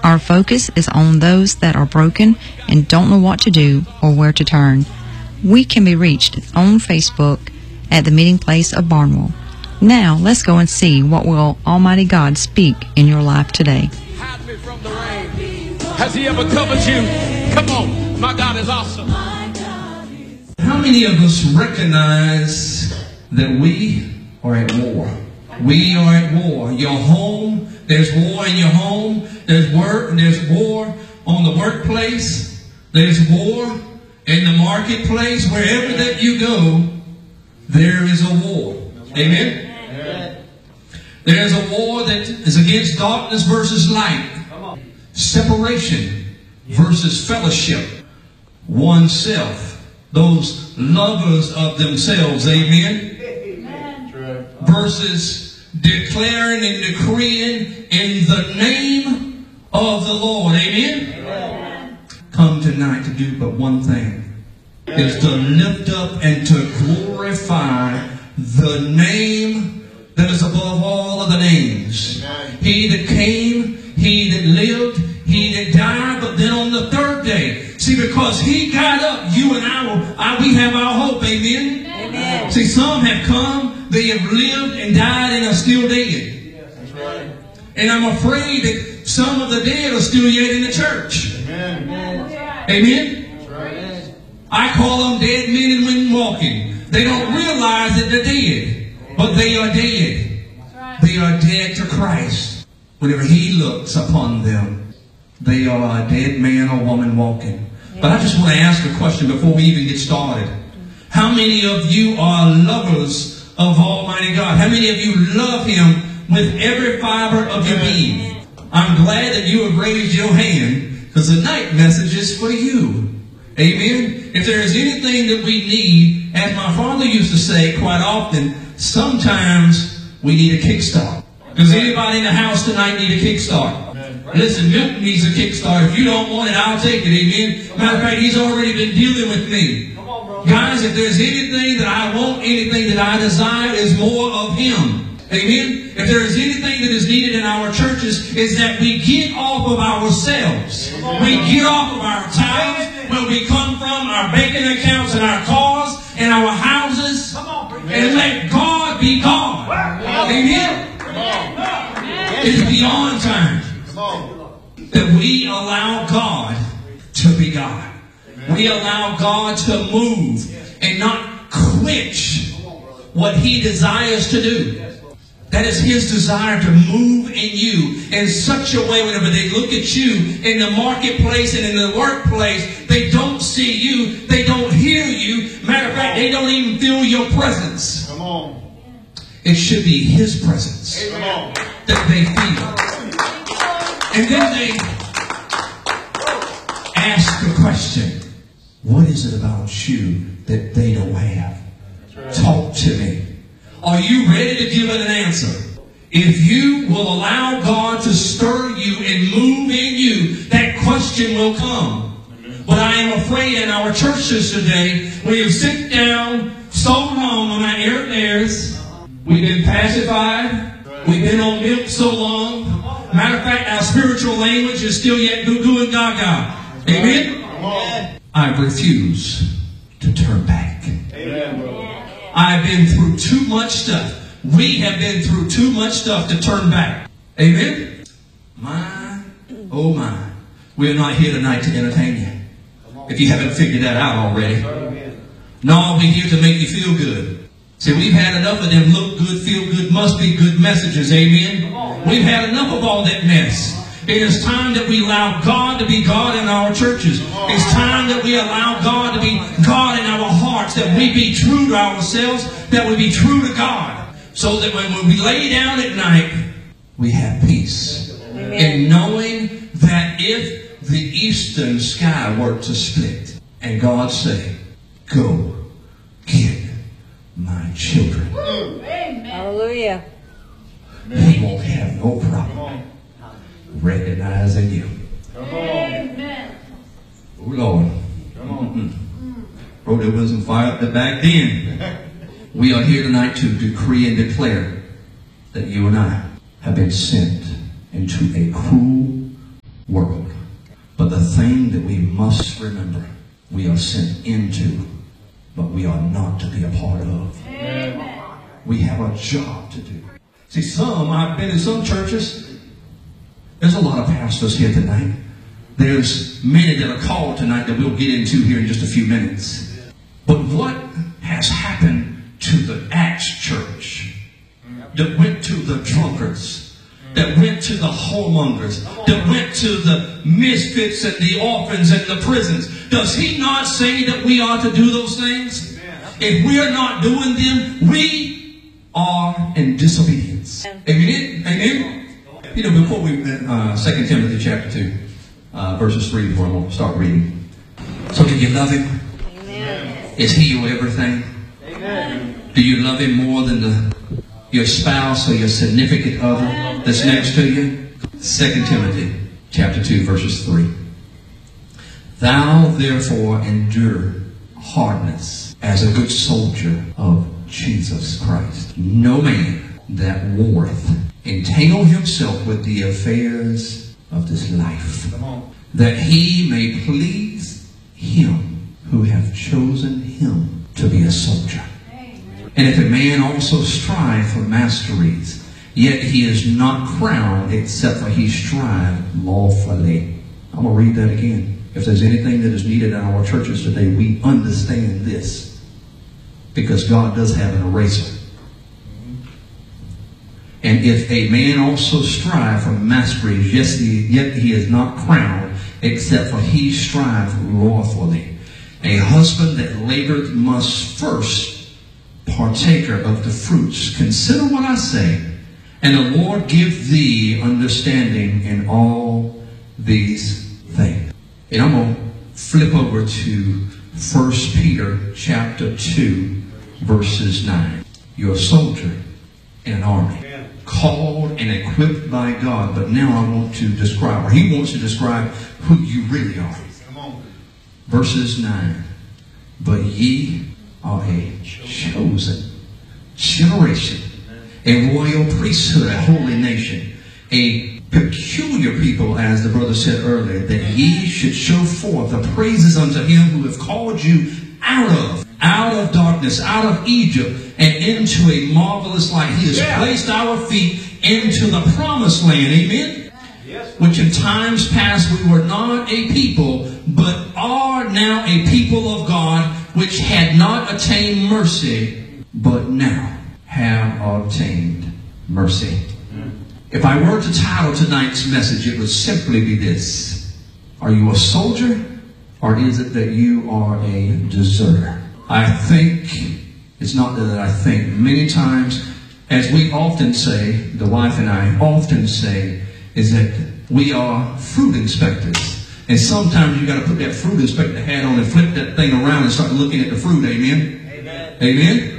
Our focus is on those that are broken and don't know what to do or where to turn. We can be reached on Facebook at the Meeting Place of Barnwell. Now, let's go and see what will Almighty God speak in your life today. Hide me from the rain. Has He ever covered you? Come on, my God is awesome. How many of us recognize that we are at war? We are at war. Your home, there's war in your home. There's work, there's war on the workplace. There's war in the marketplace. Wherever that you go, there is a war. Amen? There's a war that is against darkness versus light. Separation versus fellowship. Oneself. Those lovers of themselves. Amen? Versus declaring and decreeing in the name of the Lord. Amen? Come tonight to do but one thing. Is to lift up and to glorify the name that is above all of the names. He that came, He that lived, He that died, but then on the third day. See, because He got up, you and I, we have our hope. Amen? Amen. See, some have come, they have lived and died and are still dead. That's right. And I'm afraid that some of the dead are still yet in the church. Amen. Amen? That's right. I call them dead men and women walking. They don't realize that they're dead, but they are dead. Right. They are dead to Christ. Whenever He looks upon them, they are a dead man or woman walking. Yeah. But I just want to ask a question before we even get started. How many of you are lovers of Almighty God? How many of you love Him with every fiber of your being? I'm glad that you have raised your hand, because the night message is for you. Amen? If there is anything that we need, as my father used to say quite often, sometimes we need a kickstart. Does anybody in the house tonight need a kickstart? Listen, Milton needs a kickstart. If you don't want it, I'll take it. Amen? Matter of fact, he's already been dealing with me. Guys, if there's anything that I want, anything that I desire, is more of Him. Amen? If there is anything that is needed in our churches, is that we get off of ourselves. We get off of our titles, where we come from, our banking accounts and our cars and our houses, and let God be God. Amen? It's beyond time that we allow God to be God. We allow God to move and not quench what He desires to do. That is His desire, to move in you in such a way whenever they look at you in the marketplace and in the workplace, they don't see you, they don't hear you. Matter of fact, they don't even feel your presence. Come on. It should be His presence that they feel. And then they ask the question, what is it about you that they don't have? Talk to me. Are you ready to give it an answer? If you will allow God to stir you and move in you, that question will come. But I am afraid in our churches today, we have sit down so long on our air airs. We've been pacified. We've been on milk so long. Matter of fact, our spiritual language is still yet goo-goo and gaga. Amen? I refuse to turn back. Amen. I've been through too much stuff. We have been through too much stuff to turn back. Amen? My, oh my. We're not here tonight to entertain you. If you haven't figured that out already. No, we're here to make you feel good. See, we've had enough of them look good, feel good, must be good messages. Amen? We've had enough of all that mess. It is time that we allow God to be God in our churches. It's time that we allow God to be God in our hearts, that we be true to ourselves, that we be true to God, so that when we lay down at night, we have peace. Amen. In knowing that if the eastern sky were to split, and God say, go get my children. Amen. Hallelujah. He won't have no problem recognizing you. Amen. Oh Lord. Come on. Bro, there was some fire up there back then. We are here tonight to decree and declare that you and I have been sent into a cruel world. thing that we must remember, we are sent into, but we are not to be a part of. Amen. We have a job to do. See, I've been in some churches. There's a lot of pastors here tonight. There's many that are called tonight that we'll get into here in just a few minutes. But what has happened to the Acts church that went to the drunkards, that went to the whoremongers, that went to the misfits and the orphans and the prisons? Does he not say that we are to do those things? If we are not doing them, we are in disobedience. Amen? Amen? You know, before we, 2 Timothy chapter 2, verses 3, before I'm going to start reading. So do you love him? Amen. Is he your everything? Amen. Do you love him more than your spouse or your significant other that's next to you? 2 Timothy chapter 2, verses 3. Thou therefore endure hardness as a good soldier of Jesus Christ. No man that warreth entangle himself with the affairs of this life, that he may please him who hath chosen him to be a soldier. And if a man also strive for masteries, yet he is not crowned except for he strive lawfully. I'm going to read that again. If there's anything that is needed in our churches today, we understand this. Because God does have an eraser. And if a man also strive for masteries, yet he is not crowned, except for he strive lawfully. A husband that laboreth must first partaker of the fruits. Consider what I say, and the Lord give thee understanding in all these things. And I'm going to flip over to 1 Peter chapter 2, verses 9. You're a soldier in an army. Amen. Called and equipped by God. But now I want to describe, or he wants to describe who you really are. Come on. Verses 9. But ye are a chosen generation, a royal priesthood, a holy nation, a peculiar people, as the brother said earlier, that ye should show forth the praises unto him who hath called you out of darkness, out of Egypt, and into a marvelous light. He has placed our feet into the promised land. Amen? Yes. Which in times past we were not a people, but are now a people of God, which had not attained mercy, but now have obtained mercy. If I were to title tonight's message, it would simply be this. Are you a soldier, or is it that you are a deserter? I think, it's not that I think, many times, as we often say, the wife and I often say, is that we are fruit inspectors. And sometimes you got to put that fruit inspector hat on and flip that thing around and start looking at the fruit. Amen? Amen? Amen?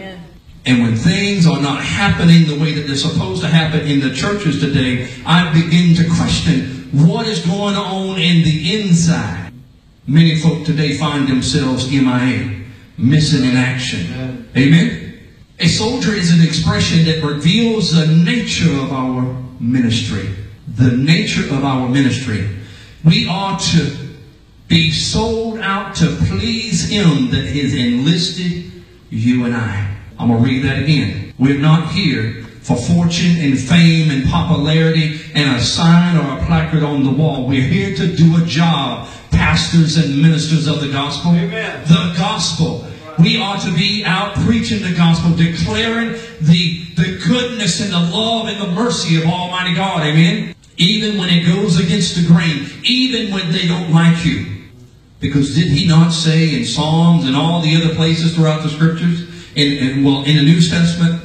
And when things are not happening the way that they're supposed to happen in the churches today, I begin to question what is going on in the inside. Many folk today find themselves MIA, missing in action. Amen? A soldier is an expression that reveals the nature of our ministry. The nature of our ministry. We are to be sold out to please him that has enlisted you and I. I'm going to read that again. We're not here for fortune and fame and popularity and a sign or a placard on the wall. We're here to do a job, pastors and ministers of the gospel. Amen. The gospel. We are to be out preaching the gospel, declaring the goodness and the love and the mercy of Almighty God. Amen. Even when it goes against the grain, even when they don't like you. Because did he not say in Psalms and all the other places throughout the scriptures, in the New Testament,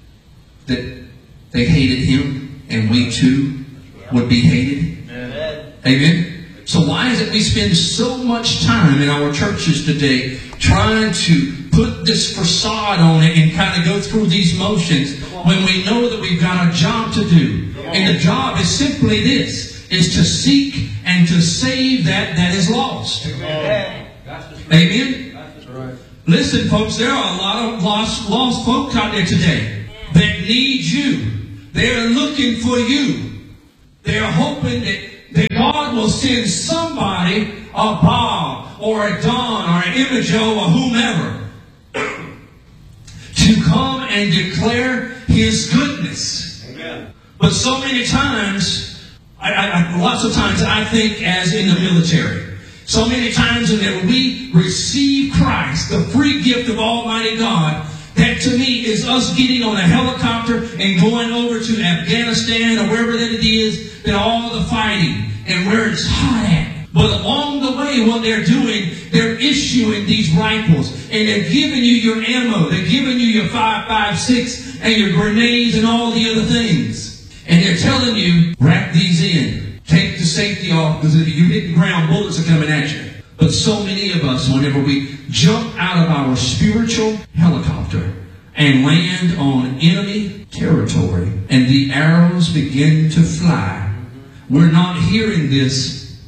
that they hated him, and we too would be hated? Amen. Amen. So why is it we spend so much time in our churches today trying to put this facade on it and kind of go through these motions when we know that we've got a job to do? And the job is simply this, is to seek and to save that is lost. Amen. Amen. Listen, folks, there are a lot of lost folk out there today that need you. They're looking for you. They're hoping that God God will send somebody, a Bob or a Don or an Imajo or whomever, to come and declare His goodness. Amen. But so many times, lots of times I think as in the military. So many times whenever we receive Christ, the free gift of Almighty God, that to me is us getting on a helicopter and going over to Afghanistan or wherever that it is, that all the fighting and where it's hot at. But along the way, what they're doing, they're issuing these rifles and they're giving you your ammo. They're giving you your 5.56 and your grenades and all the other things. And they're telling you, wrap these in. Take the safety off, because if you hit the ground, bullets are coming at you. But so many of us, whenever we jump out of our spiritual helicopter and land on enemy territory and the arrows begin to fly, we're not hearing this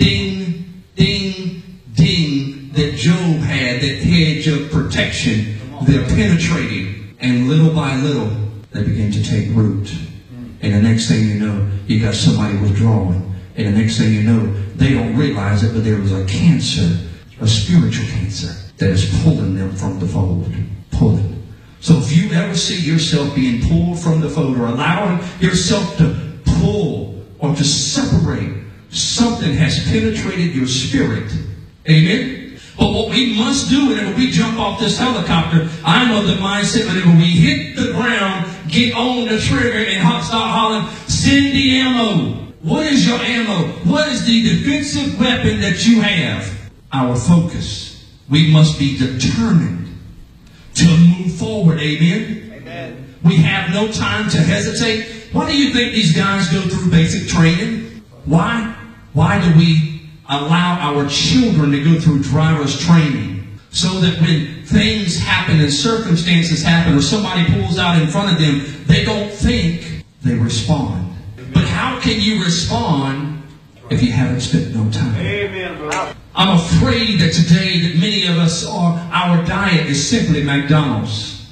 ding, ding, ding that Job had, that hedge of protection. They're penetrating, and little by little, they begin to take root. And the next thing you know, you got somebody withdrawing. And the next thing you know, they don't realize it, but there was a cancer, a spiritual cancer, that is pulling them from the fold. Pulling. So if you ever see yourself being pulled from the fold or allowing yourself to pull or to separate, something has penetrated your spirit. Amen? But what we must do whenever we jump off this helicopter, I know the mindset whenever we hit the ground, get on the trigger and start hollering, send the ammo. What is your ammo? What is the defensive weapon that you have? Our focus. We must be determined to move forward. Amen? Amen. We have no time to hesitate. Why do you think these guys go through basic training? Why? Why do we allow our children to go through driver's training? So that when things happen and circumstances happen or somebody pulls out in front of them, they don't think, they respond. But how can you respond if you haven't spent no time? Amen, bro. I'm afraid that today that many of us our diet is simply McDonald's.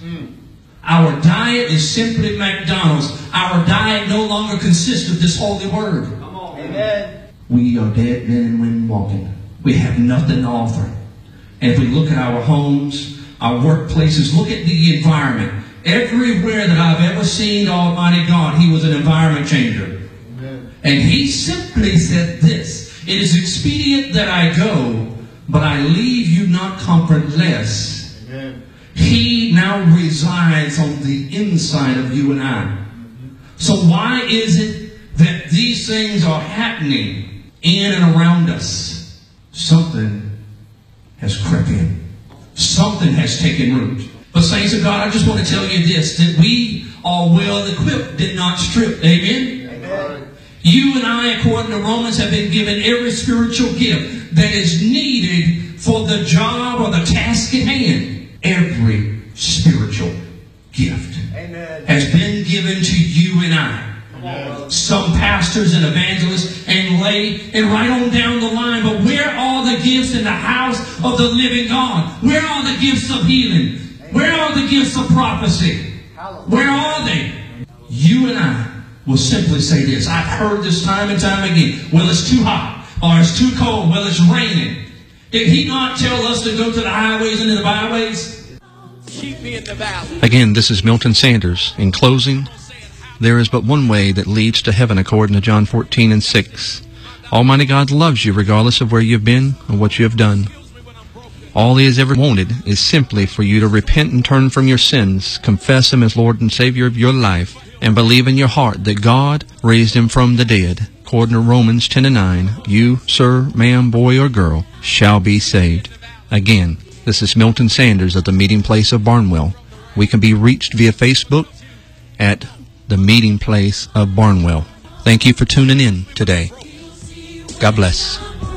Our diet is simply McDonald's. Our diet no longer consists of this holy word. Come on. Amen. We are dead men and women walking. We have nothing to offer. And if we look at our homes, our workplaces, look at the environment. Everywhere that I've ever seen Almighty God, He was an environment changer. Amen. And He simply said this, it is expedient that I go, but I leave you not comfortless. Amen. He now resides on the inside of you and I. So why is it that these things are happening in and around us? Something has crept in. Something has taken root. But saints of God, I just want to tell you this, that we are well equipped, did not strip. Amen? Amen. You and I, according to Romans, have been given every spiritual gift that is needed for the job or the task at hand. Every spiritual gift has been given to you and I. Some pastors and evangelists and lay and right on down the line. But where are the gifts in the house of the living God? Where are the gifts of healing? Where are the gifts of prophecy? Where are they? You and I will simply say this. I've heard this time and time again. Well, it's too hot. Or it's too cold. Well, it's raining. Did He not tell us to go to the highways and to the byways? Keep me in the valley. Again, this is Milton Sanders. In closing, there is but one way that leads to heaven according to John 14:6. Almighty God loves you regardless of where you've been or what you have done. All He has ever wanted is simply for you to repent and turn from your sins, confess Him as Lord and Savior of your life, and believe in your heart that God raised Him from the dead. According to Romans 10:9, you, sir, ma'am, boy, or girl, shall be saved. Again, this is Milton Sanders at the Meeting Place of Barnwell. We can be reached via Facebook at the Meeting Place of Barnwell. Thank you for tuning in today. God bless.